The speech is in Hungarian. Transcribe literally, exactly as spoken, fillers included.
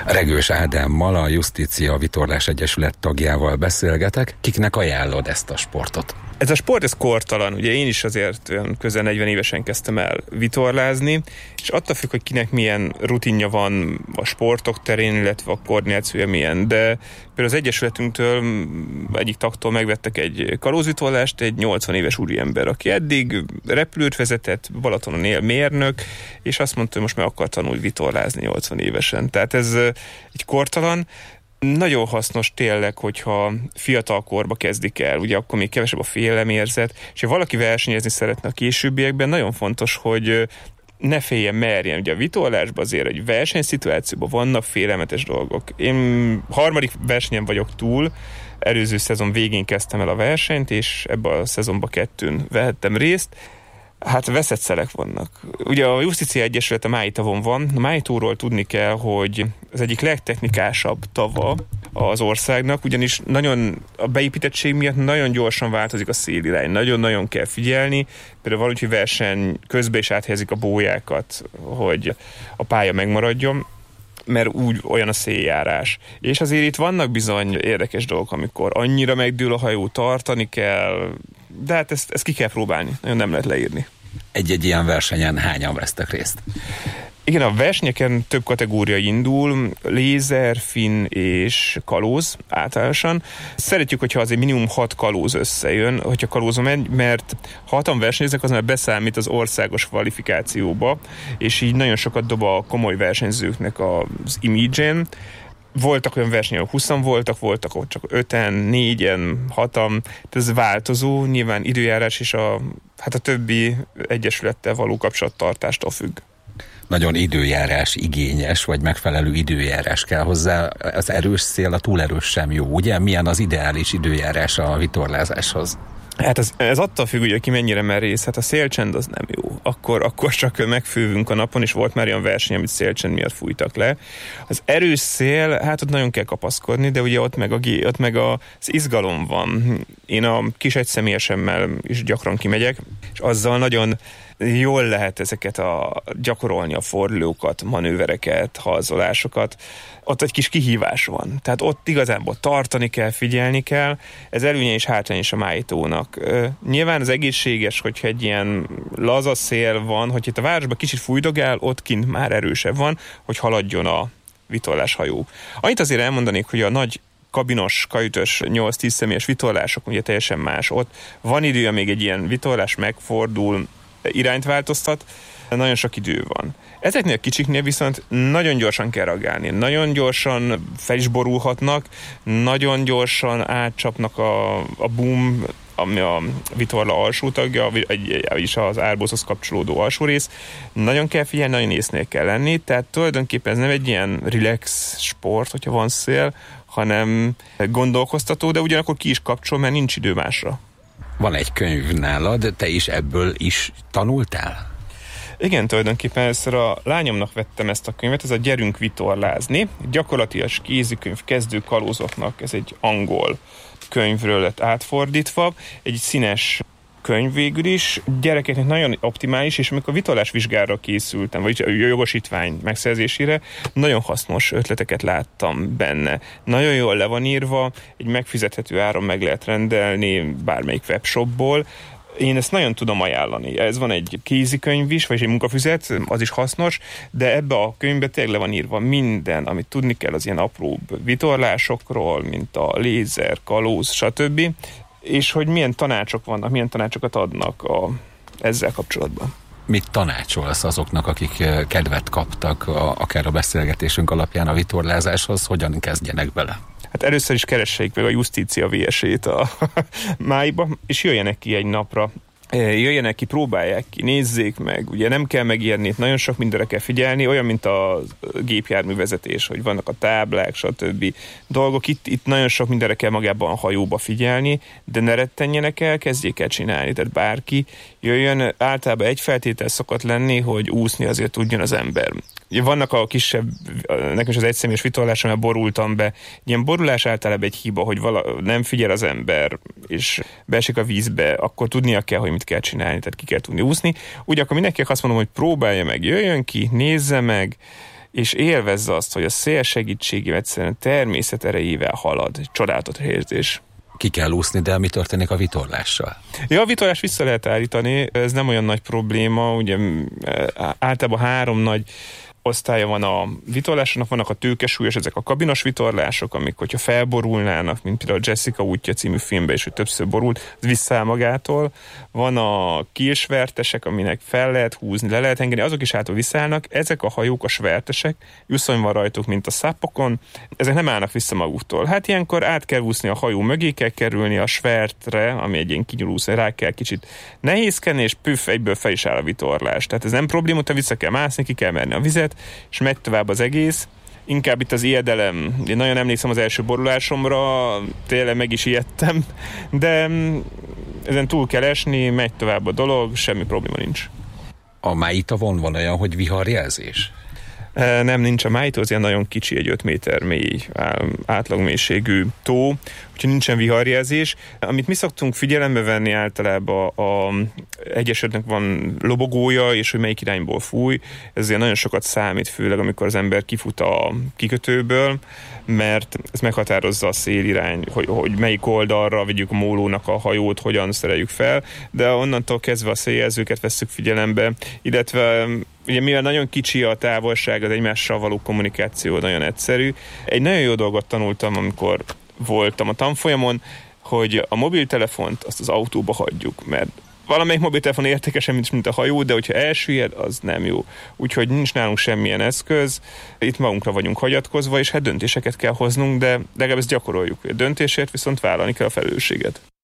Regős Ádámmal, a Justícia Vitorlás Egyesület tagjával beszélgetek. Kiknek ajánlod ezt a sportot? Ez a sport, ez kortalan. Ugye én is azért olyan közel negyven évesen kezdtem el vitorlázni, és attól függ, hogy kinek milyen rutinja van a sportok terén, illetve a koordinációja milyen. De például az Egyesületünktől egyik tagtól megvettek egy kalózvitorlást, egy nyolcvan éves úriember, aki eddig repülőt vezetett, Balatonon él, mérnök, és azt mondta, hogy most meg akar tanulni vitorlázni nyolcvan évesen. Tehát ez egy kortalan. Nagyon hasznos tényleg, hogyha fiatal korba kezdik el, ugye akkor még kevesebb a félelemérzet, és ha valaki versenyezni szeretne a későbbiekben, nagyon fontos, hogy ne féljen, merjen. Ugye a vitorlásban azért egy versenyszituációban vannak félelmetes dolgok. Én harmadik versenyen vagyok túl, előző szezon végén kezdtem el a versenyt, és ebben a szezonban kettőn vehettem részt. Hát veszett szelek vannak. Ugye a Justícia Egyesület a Májtavon van. A Májtóról tudni kell, hogy az egyik legtechnikásabb tava az országnak, ugyanis nagyon a beépítettség miatt nagyon gyorsan változik a szélirány. Nagyon-nagyon kell figyelni. Például valahogy verseny közben is áthelyezik a bójákat, hogy a pálya megmaradjon, mert úgy olyan a széljárás. És azért itt vannak bizony érdekes dolgok, amikor annyira megdől a hajó, tartani kell, de hát ezt, ezt ki kell próbálni, nagyon nem lehet leírni. Egy-egy ilyen versenyen hányan vesztek részt? Igen, a versenyeken több kategória indul, lézer, fin és kalóz általánosan. Szeretjük, hogyha azért minimum hat kalóz összejön, hogyha kalózom megy, mert ha hatan versenyeznek, az már beszámít az országos kvalifikációba, és így nagyon sokat dob a komoly versenyzőknek az image-en. Voltak olyan versenyek, ahol húszan voltak, voltak ott csak öten, négyen, hatan, ez változó, nyilván időjárás és a, hát a többi egyesülettel való kapcsolattartástól függ. Nagyon időjárás igényes, vagy megfelelő időjárás kell hozzá. Az erős szél, a túlerős sem jó, ugye? Milyen az ideális időjárás a vitorlázáshoz? Hát ez, ez attól függ, hogy ki mennyire merész. Hát a szélcsend az nem jó. Akkor, akkor csak megfővünk a napon, és volt már olyan verseny, amit szélcsend miatt fújtak le. Az erős szél, hát ott nagyon kell kapaszkodni, de ugye ott meg, a, ott meg az izgalom van. Én a kis egyszemélyesemmel is gyakran kimegyek, és azzal nagyon jól lehet ezeket a, gyakorolni a fordulókat, manővereket, halzolásokat. Ott egy kis kihívás van. Tehát ott igazából tartani kell, figyelni kell. Ez előnye és hátrány is a Májtónak. Nyilván az egészséges, hogyha egy ilyen laza szél van, hogy itt a városban kicsit fújdogál, ott kint már erősebb van, hogy haladjon a vitorláshajó. Annyit azért elmondanék, hogy a nagy kabinos, kajütös, nyolc-tíz személyes vitorlások ugye teljesen más. Ott van idő, amíg egy ilyen vitorlás megfordul, irányt változtat, nagyon sok idő van. Ezeknél a kicsiknél viszont nagyon gyorsan kell reagálni, nagyon gyorsan fel is borulhatnak, nagyon gyorsan átcsapnak a, a boom, ami a vitorla alsó tagja, vagyis az árbózhoz kapcsolódó alsó rész. Nagyon kell figyelni, nagyon észnél kell lenni, tehát tulajdonképpen ez nem egy ilyen relax sport, hogyha van szél, hanem gondolkoztató, de ugyanakkor ki is kapcsol, mert nincs idő másra. Van egy könyv nálad, te is ebből is tanultál? Igen, tulajdonképpen először a lányomnak vettem ezt a könyvet, ez a Gyerünk vitorlázni. Gyakorlatilag kézikönyv kezdő kalózoknak, ez egy angol könyvről lett átfordítva, egy színes könyv végül is, gyerekeknek nagyon optimális, és amikor vitorlásvizsgára készültem, vagy a jogosítvány megszerzésére, nagyon hasznos ötleteket láttam benne. Nagyon jól le van írva, egy megfizethető áron meg lehet rendelni bármelyik webshopból. Én ezt nagyon tudom ajánlani. Ez van egy kézikönyv is, vagy egy munkafüzet, az is hasznos, de ebbe a könyvbe tényleg le van írva minden, amit tudni kell az ilyen apróbb vitorlásokról, mint a lézer, kalóz, stb., és hogy milyen tanácsok vannak, milyen tanácsokat adnak a, ezzel kapcsolatban. Mit tanácsolsz azoknak, akik kedvet kaptak, a, akár a beszélgetésünk alapján a vitorlázáshoz, hogyan kezdjenek bele? Hát először is keressék meg a Justícia vé es-ét a májba, és jöjjenek ki egy napra. Jöjjenek ki, próbálják ki, nézzék meg, ugye nem kell megérni, nagyon sok mindenre kell figyelni, olyan, mint a gépjárművezetés, hogy vannak a táblák, stb. Dolgok, itt, itt nagyon sok mindenre kell magában a hajóba figyelni, de ne rettenjenek el, kezdjék el csinálni, tehát bárki jöjjön, általában egy feltétel szokott lenni, hogy úszni azért tudjon az ember. Ugye vannak a kisebb, nekem is az egyszemélyes vitorláson, mert borultam be. Ilyen borulás általában egy hiba, hogy vala, nem figyel az ember, és beesik a vízbe, akkor tudnia kell, hogy mit kell csinálni, tehát ki kell tudni úszni. Ugye akkor mindenkinek azt mondom, hogy próbálja meg, jöjjön ki, nézze meg, és élvezze azt, hogy a szél segítségével egyszerűen természet erejével halad. Csodálatos érzés. Ki kell úszni, de mi történik a vitorlással? Ja, a vitorlást vissza lehet állítani, ez nem olyan nagy probléma, ugye általában három nagy osztálya van a vitorlásoknak, vannak a tőkesúlyos, ezek a kabinos vitorlások, amik, hogyha felborulnának, mint például a Jessica útja című filmben is, hogy többször borult, az visszáll magától. Van a kilsvertesek, aminek fel lehet húzni, le lehet engedni, azok is által visszállnak. Ezek a hajók, a svertesek, jusszony van rajtuk, mint a szápokon, ezek nem állnak vissza maguktól. Hát ilyenkor át kell úszni a hajó mögé, kell kerülni a svertre, ami egy ilyen kinyúlúsz, rá kell kicsit nehézkedni, és püff, egyből fel is áll a vitorlás. Tehát ez nem probléma, ha vissza kell mászni, ki kell menni a vizet, és megy tovább az egész. Inkább itt az ijedelem. Én nagyon emlékszem az első borulásomra, tényleg meg is ijedtem, de ezen túl kell esni, megy tovább a dolog, semmi probléma nincs. A Májitavon van olyan, hogy viharjelzés? Nem, nincs a Májitó, az ilyen nagyon kicsi, egy öt méter mély átlagmélységű tó, úgyhogy nincsen viharjelzés. Amit mi szoktunk figyelembe venni általában, a egyesületnek van lobogója, és hogy melyik irányból fúj, ezért nagyon sokat számít, főleg amikor az ember kifut a kikötőből, mert ez meghatározza a szélirány, hogy, hogy melyik oldalra vigyük a mólónak a hajót, hogyan szereljük fel, de onnantól kezdve a széljelzőket vesszük figyelembe, illetve ugye mivel nagyon kicsi a távolság, az egymással való kommunikáció nagyon egyszerű. Egy nagyon jó dolgot tanultam, amikor voltam a tanfolyamon, hogy a mobiltelefont azt az autóba hagyjuk, mert valamelyik mobiltelefon értékesebb, mint a hajó, de hogyha elsüllyed, az nem jó. Úgyhogy nincs nálunk semmilyen eszköz, itt magunkra vagyunk hagyatkozva, és hát döntéseket kell hoznunk, de legalább ezt gyakoroljuk. A döntésért viszont vállalni kell a felelősséget.